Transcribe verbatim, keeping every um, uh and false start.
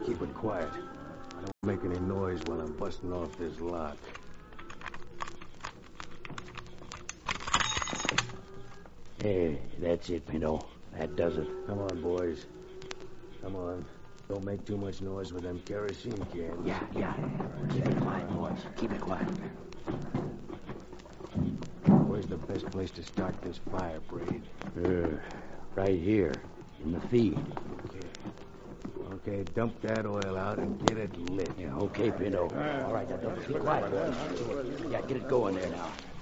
Keep it quiet. Don't make any noise while I'm busting off this lock. Hey, that's it, Pinto. That does it. Come on, boys. Come on. Don't make too much noise with them kerosene cans. Yeah, yeah. Keep it quiet, boys. Keep it quiet. Where's the best place to start this fire, Braid? Uh, right here, in the feed. Okay. Okay, dump that oil out and get it lit. Yeah, okay, Pinto. All right, now, don't be quiet, boys. Yeah, get it going there now.